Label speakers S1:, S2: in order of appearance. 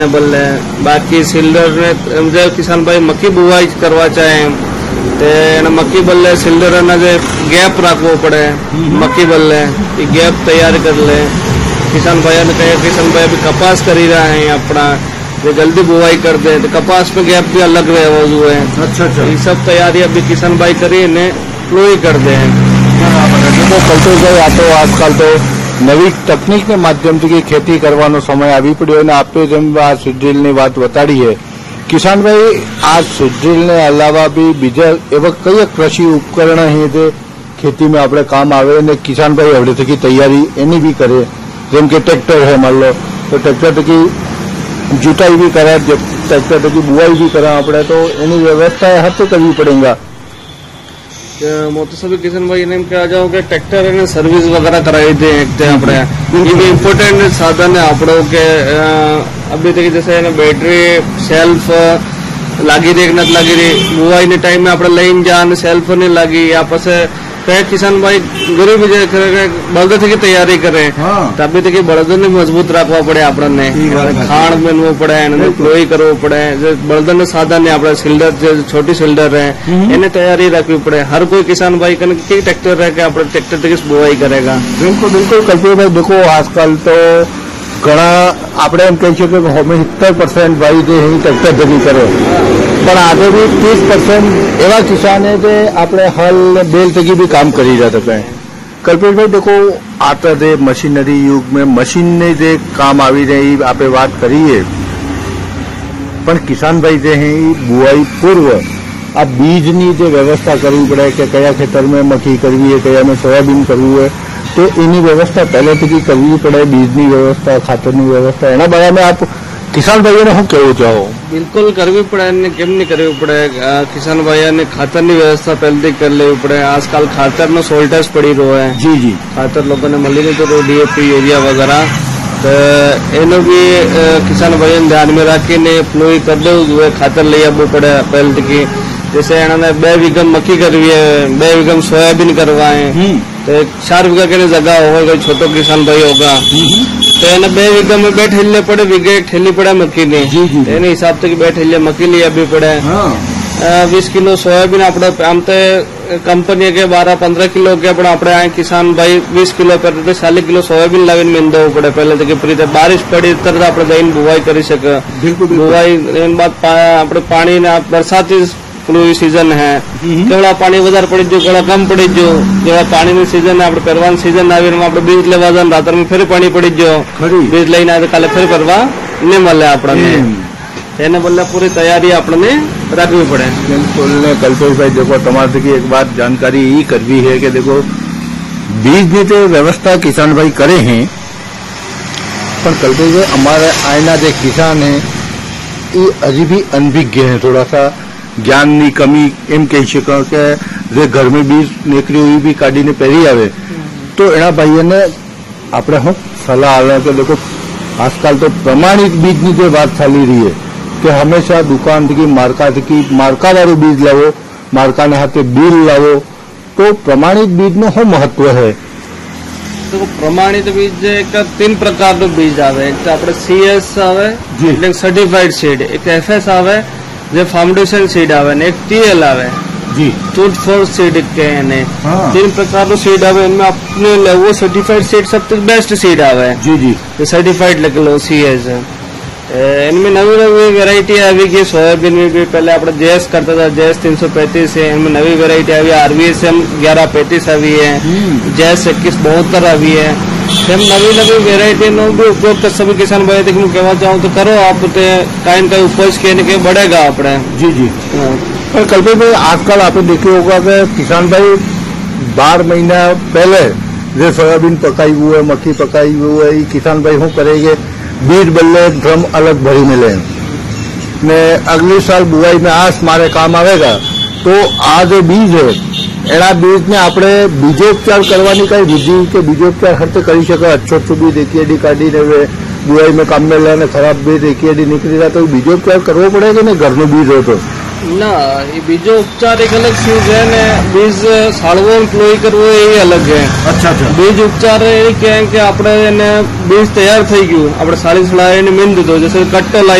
S1: बल्ले बाकी सिल्डर ने किसान भाई मक्की बुवाई करवा चाहे तो मक्की बल्ले सिल्डर ने गैप रखवो पड़े मक्की बल्ले गैप तैयार कर ले। किसान भाई ने कहे किसान भाई अभी कपास कर ही रहा है अपना जो जल्दी बुवाई कर दे तो कपास में गैप भी अलग रहे वो है। अच्छा ये सब तैयारी अभी किसान भाई करी ने प्लोई कर दे।
S2: कल्पेश भाई आ तो आजकल तो नवी तकनीक के माध्यम से खेती करवानो समय आवी पड्यो ने आपे जेम आ सीडड्रिल ની વાત बताड़ी है। किसान भाई आ सीडड्रिल ने अलावा भी बीजा एवा कई कृषि उपकरण है जे खेती में आपणे काम आवे ने किसान भाई हवडे थकी तैयारी एनी भी करे जेम के ट्रेक्टर है मान लो तो ट्रेक्टर थकी जुताई भी करे ट्रेक्टर थकी बुआई भी करे आपणे तो एनी व्यवस्था हाथ करवी पड़ेगा।
S1: मोदी सभी किसान भाई ने क्या जाओ कि ट्रैक्टर ने सर्विस वगैरह कराई दे अपने ये भी इम्पोर्टेंट साधन है आपड़ो के अभी तक जैसे बैटरी सेल्फ लागी रही नत लागी रही बुआई ने टाइम में अपने लाइन जान सेल्फ नहीं लागी आपस कई किसान भाई गरीब बलद की तैयारी करे तभी तक बलद ने मजबूत रखवा पड़े अपने खाण बनवो पड़े प्लोई करवो पड़े बलद ने साधन है अपने सिल्डर छोटी सिल्डर है इन्हें तैयारी रखवी पड़े। हर कोई किसान भाई कन ट्रैक्टर रह के अपने ट्रैक्टर तक बुआई करेगा।
S2: बिल्कुल बिल्कुल कल्पेश भाई देखो आजकल तो घना आपणे एम कही शकीए कि 70% भाई जे ट्रेक्टर थकी करे पण आगे भी 30% एवा किसान है जे आपणे हल बेल थकी भी काम करी रहा था। कल्पेश भाई देखो आता जे मशीनरी युग में मशीन ने जे काम आवी रही आपे बात करी है पण किसान भाई जे है बुआई पूर्व आ बीजनी जे व्यवस्था करवी पड़े कि कया खेतर में मक्की करवी है कया में सोयाबीन करवी है तो इनी व्यवस्था पहले थी करवी पड़े बीजनी व्यवस्था खातरनी व्यवस्था एना बारे में आप किसान भाई ने शू कहना चाहो?
S1: बिल्कुल करवी पड़े केम नहीं करवी पड़े किसान भाई ने खातर की व्यवस्था पहले कर लेवी पड़े। आजकल खातर नो शॉर्टेज पड़ी रो है जी जी खातर लोगों ने मिली नहीं तो डीएपी यूरिया वगैरह तो एनो भी किसान भाई ने ध्यान में रखी ने प्लोई कर दे खातर ले आवू पड़े पहले की जैसे इन्होंने 2 वीघा मक्की करवी है 2 वीघा सोयाबीन करवाए तो 4 वीघा के जगह होगा कोई छोटो किसान भाई होगा तो इन्हें 2 वीघा में 2 ठेले पड़े वीघे ठेली पड़े मक्की ने हिसाब से 2 ठेले मक्की लिया भी पड़े 20 किलो सोयाबीन अपने आम तो कंपनी के 12-15 किलो के अपने आए किसान भाई 20 किलो पर 40 किलो सोयाबीन लावीन मेंदो पड़े पहले तो प्री बारिश पड़ी तरह अपने जईन बुवाई करी सके बुवाई बाद अपने पानी ने बरसाती सीजन है केवड़ा पानी वधारे पड़ी जो केवड़ा कम पड़ी जो जेवा पानी नी सीजन है अपने परवान सीजन आवी अपने बीज लेवा जान रात में फिर पानी पड़ी जो बीज लईने आए तो काले फिर परवा नहीं मळे आपने एने बदले पूरी तैयारी आपने रखवी पड़े।
S2: बिल्कुल कल्पेश भाई देखो तमारे की एक बात जानकारी ये करवी है कि देखो बीज की तो व्यवस्था किसान भाई करे हैं पर कल्पेश भाई हमारे आयना जो किसान है ये अभी भी अनभिज्ञ है थोड़ा सा ज्ञान की कमी एम कही शको कि जे घर में बीज निकली हुई भी काढ़ी ने पहरी आवे तो एना भाई ने आपणे हूँ सलाह आवे कि देखो आजकल तो प्रमाणित बीज की जो बात चाली रही है कि हमेशा दुकान थी मार्का वालू बीज लावो मार्का ने हाथे बिल लावो तो प्रमाणित बीज नो शू महत्व है?
S1: तो प्रमाणित बीज एक 3 प्रकार बीज आवे एक तो अपने CS आवे एक सर्टिफाइड सीड एक FS आवे जो फाउंडेशन सीड आवे ने एक TL आवे जी टूट फॉर सीड के ने 3 प्रकार नो सीड आवे इनमें अपने लेवो सर्टिफाइड सीड सबसे बेस्ट सीड आवे जी जी तो सर्टिफाइड लिख लो CS इनमें नवी नवी वेराइटी आई गई सोयाबीन में भी पहले अपने JS करता था JS 335 है इनमें नवी वेराइटी आई RVSM 1135 आई है JS 2172 आई है सेम नवी नवी वेराइटी नो भी उपयोग कर सभी किसान भाई तक कहना चाहूँ तो करो आप कहीं कहीं उपज के बढ़ेगा अपने जी जी।
S2: पर कल्पेश भाई आजकल आपने देखा होगा कि किसान भाई 12 महीना पहले जो सोयाबीन पकाई हुई है मक्की पकाई हुई है किसान भाई शू करेंगे बीज बदले ड्रम अलग भरी मिले ने अगले साल बुआई में आस मारे काम आवेगा तो आ जो बीज है एना बीज ने आपणे बीजोपचार करवानी कई विधि के बीजोपचार हर करी सके अच्छो बीज एकीएडी काढ़ी ने बुआई में काम में लेने खराब बीज एकीएडी निकली रहा तो बीजोपचार करवो पड़े कि नहीं घरनु बीज हो तो
S1: ના, એ બીજો ઉપચાર એક અલગ શું છે ને, બીજ સાળવો એમ્પ્લોય કરવો એ અલગ છે.
S2: અચ્છા અચ્છા.
S1: બીજ ઉપચાર એ કે આપણે એને બીજ તૈયાર થઈ ગયું, આપણે સાળી સળાવીને મીન દીધો, જैसे કટ્ટો